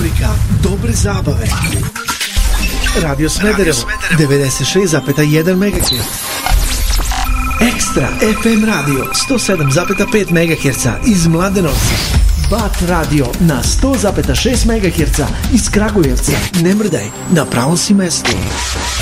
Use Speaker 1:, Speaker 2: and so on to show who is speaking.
Speaker 1: Rubrika Dobre zabave. Radio Smederevo 96,1 MHz. Ekstra FM radio 107,5 MHz iz Mladenovca. Bat radio na 100,6 MHz iz Kragujevca. Ne mrdaj, na pravom si mestu.